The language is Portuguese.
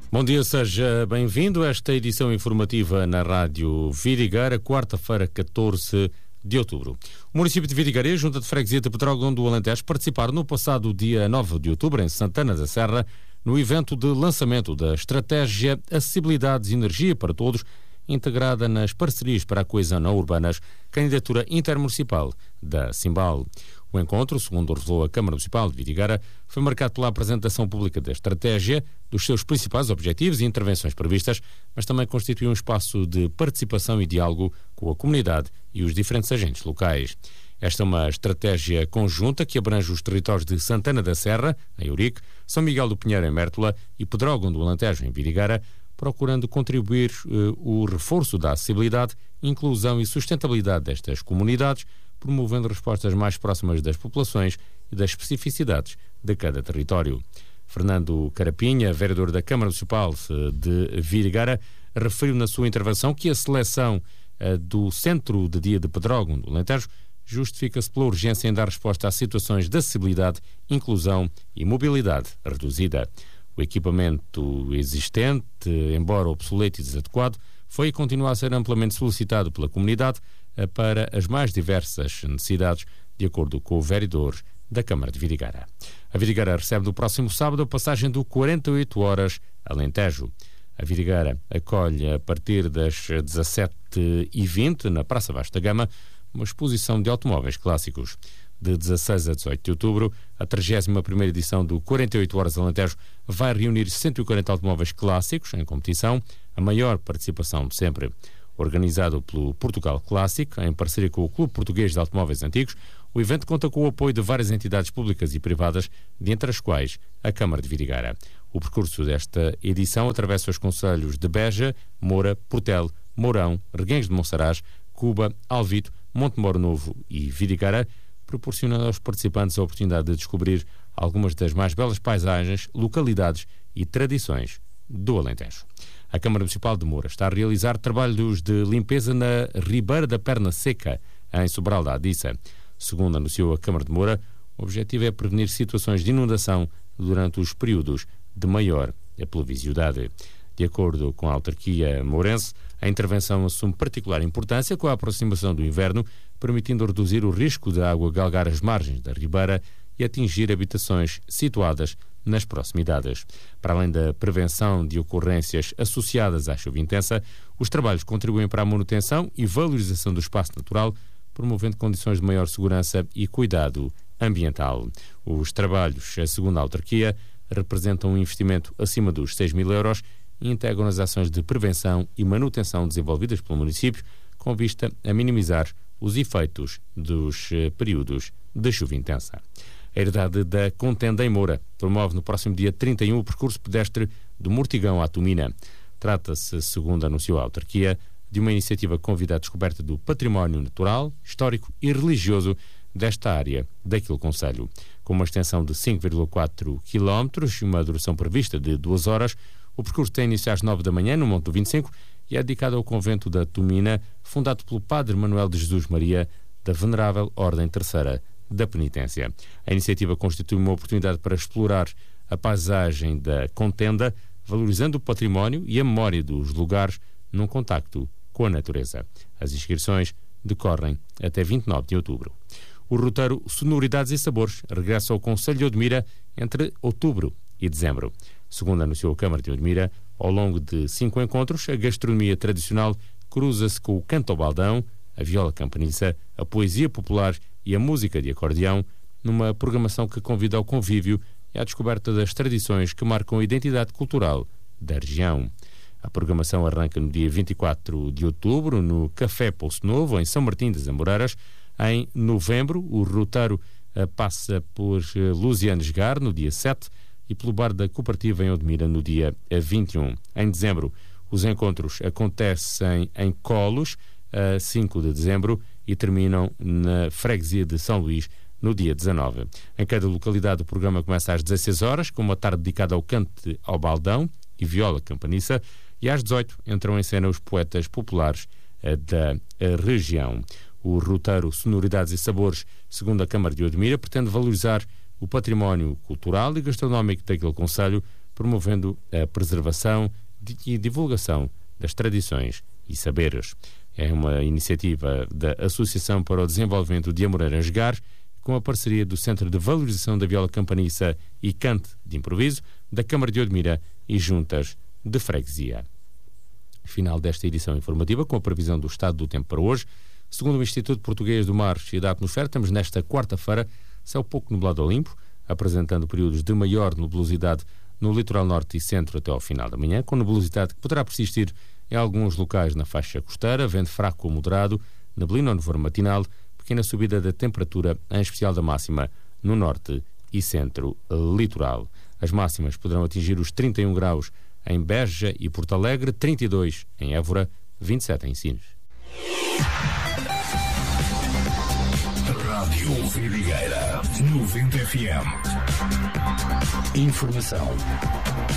Bom dia, seja bem-vindo a esta edição informativa na Rádio Vidigueira, quarta-feira, 14 de outubro. O município de Vidigueira e a Junta de Freguesia de Pedrógão do Alentejo participaram no passado dia 9 de outubro, em Santana da Serra, no evento de lançamento da Estratégia Acessibilidade e Energia para Todos, integrada nas parcerias para a coesão não urbanas, candidatura intermunicipal da Simbal. O encontro, segundo revelou a Câmara Municipal de Vidigueira, foi marcado pela apresentação pública da estratégia, dos seus principais objetivos e intervenções previstas, mas também constituiu um espaço de participação e diálogo com a comunidade e os diferentes agentes locais. Esta é uma estratégia conjunta que abrange os territórios de Santana da Serra, em Eurique, São Miguel do Pinheiro, em Mértola, e Pedrógão do Alentejo, em Vidigueira, procurando contribuir o reforço da acessibilidade, inclusão e sustentabilidade destas comunidades, promovendo respostas mais próximas das populações e das especificidades de cada território. Fernando Carapinha, vereador da Câmara Municipal de Vidigueira, referiu na sua intervenção que a seleção do Centro de Dia de Pedrógão do Alentejo justifica-se pela urgência em dar resposta a situações de acessibilidade, inclusão e mobilidade reduzida. O equipamento existente, embora obsoleto e desadequado, foi e continua a ser amplamente solicitado pela comunidade para as mais diversas necessidades, de acordo com o vereador da Câmara de Vidigueira. A Vidigueira recebe no próximo sábado a passagem do 48 Horas Alentejo. A Vidigueira acolhe a partir das 17h20, na Praça Vasco da Gama, uma exposição de automóveis clássicos. De 16 a 18 de outubro, a 31ª edição do 48 Horas Alentejo vai reunir 140 automóveis clássicos em competição, a maior participação de sempre. Organizado pelo Portugal Clássico, em parceria com o Clube Português de Automóveis Antigos, o evento conta com o apoio de várias entidades públicas e privadas, dentre as quais a Câmara de Vidigueira. O percurso desta edição atravessa os concelhos de Beja, Moura, Portel, Mourão, Reguengos de Monsaraz, Cuba, Alvito, Montemor Novo e Vidigueira, proporcionando aos participantes a oportunidade de descobrir algumas das mais belas paisagens, localidades e tradições do Alentejo. A Câmara Municipal de Moura está a realizar trabalhos de limpeza na Ribeira da Perna Seca, em Sobral da Adissa. Segundo anunciou a Câmara de Moura, o objetivo é prevenir situações de inundação durante os períodos de maior pluviosidade. De acordo com a autarquia mourense, a intervenção assume particular importância com a aproximação do inverno, permitindo reduzir o risco de água galgar as margens da ribeira e atingir habitações situadas nas proximidades. Para além da prevenção de ocorrências associadas à chuva intensa, os trabalhos contribuem para a manutenção e valorização do espaço natural, promovendo condições de maior segurança e cuidado ambiental. Os trabalhos, segundo a autarquia, representam um investimento acima dos 6.000 euros e integram as ações de prevenção e manutenção desenvolvidas pelo município, com vista a minimizar os efeitos dos períodos de chuva intensa. A Herdade da Contenda em Moura promove no próximo dia 31 o percurso pedestre do Mortigão à Tumina. Trata-se, segundo anunciou a autarquia, de uma iniciativa que convida à descoberta do património natural, histórico e religioso desta área daquele concelho. Com uma extensão de 5,4 km e uma duração prevista de 2 horas, o percurso tem início às 9 da manhã no Monte do 25 e é dedicado ao convento da Tumina, fundado pelo Padre Manuel de Jesus Maria, da Venerável Ordem Terceira da Penitência. A iniciativa constitui uma oportunidade para explorar a paisagem da Contenda, valorizando o património e a memória dos lugares num contacto com a natureza. As inscrições decorrem até 29 de outubro. O roteiro Sonoridades e Sabores regressa ao Concelho de Odmira entre outubro e dezembro. Segundo anunciou a Câmara de Odmira, ao longo de 5 encontros, a gastronomia tradicional cruza-se com o canto ao baldão, a viola campaniça, a poesia popular e a música de acordeão, numa programação que convida ao convívio e à descoberta das tradições que marcam a identidade cultural da região. A programação arranca no dia 24 de outubro, no Café Poço Novo, em São Martim das Amoreiras. Em novembro, o roteiro passa por Luzianesgar, no dia 7, e pelo Bar da Cooperativa em Odmira, no dia 21. Em dezembro, os encontros acontecem em Colos, a 5 de dezembro, e terminam na Freguesia de São Luís, no dia 19. Em cada localidade, o programa começa às 16 horas, com uma tarde dedicada ao canto ao baldão e viola campaniça, e às 18 entram em cena os poetas populares da região. O roteiro Sonoridades e Sabores, segundo a Câmara de Odmira, pretende valorizar o património cultural e gastronómico daquele concelho, promovendo a preservação e divulgação das tradições e saberes. É uma iniciativa da Associação para o Desenvolvimento de Amoreiras Gar, com a parceria do Centro de Valorização da Viola Campaniça e Cante de Improviso, da Câmara de Odmira e juntas de freguesia. Final desta edição informativa, com a previsão do estado do tempo para hoje. Segundo o Instituto Português do Mar e da Atmosfera, estamos nesta quarta-feira, céu pouco nublado ou limpo, apresentando períodos de maior nebulosidade no litoral norte e centro até ao final da manhã, com nebulosidade que poderá persistir em alguns locais na faixa costeira, vento fraco ou moderado, neblina ou nevoeiro matinal, pequena subida da temperatura, em especial da máxima, no norte e centro litoral. As máximas poderão atingir os 31 graus em Beja e Porto Alegre, 32 em Évora, 27 em Sines. Rádio Vidigueira 90 FM. Informação